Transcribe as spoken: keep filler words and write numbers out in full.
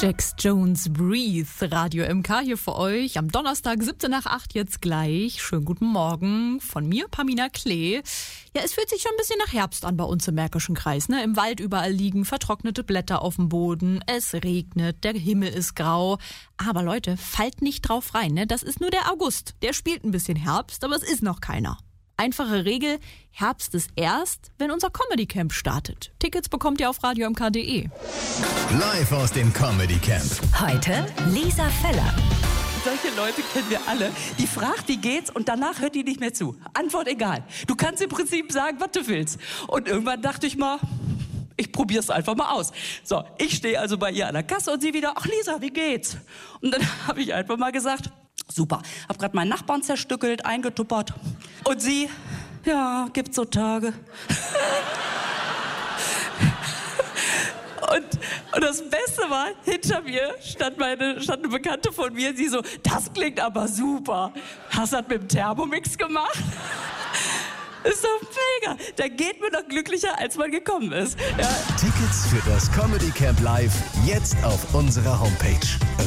Jax Jones Breathe, Radio M K hier für euch. Am Donnerstag, siebzehn nach acht jetzt gleich. Schönen guten Morgen von mir, Pamina Klee. Ja, es fühlt sich schon ein bisschen nach Herbst an bei uns im Märkischen Kreis. Ne? Im Wald überall liegen vertrocknete Blätter auf dem Boden. Es regnet, der Himmel ist grau. Aber Leute, fallt nicht drauf rein. Ne? Das ist nur der August. Der spielt ein bisschen Herbst, aber es ist noch keiner. Einfache Regel, Herbst ist erst, wenn unser Comedy Camp startet. Tickets bekommt ihr auf radio m k punkt d e. Live aus dem Comedy Camp. Heute Lisa Feller. Solche Leute kennen wir alle. Die fragt, wie geht's, und danach hört die nicht mehr zu. Antwort egal. Du kannst im Prinzip sagen, was du willst. Und irgendwann dachte ich mal, ich probier's einfach mal aus. So, ich stehe also bei ihr an der Kasse und sie wieder, ach Lisa, wie geht's? Und dann habe ich einfach mal gesagt, super, hab gerade meinen Nachbarn zerstückelt, eingetuppert. Und sie, ja, gibt so Tage. Und, und das Beste war, hinter mir stand, meine, stand eine Bekannte von mir, sie so, das klingt aber super. Hast du das mit dem Thermomix gemacht? Ist doch mega. Da geht man doch glücklicher, als man gekommen ist. Ja. Tickets für das Comedy Camp Live jetzt auf unserer Homepage.